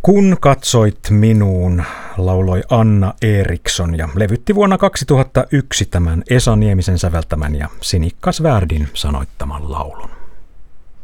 Kun katsoit minuun, lauloi Anna Eriksson ja levytti vuonna 2001 tämän Esa Niemisen säveltämän ja Sinikka Svärdin sanoittaman laulun.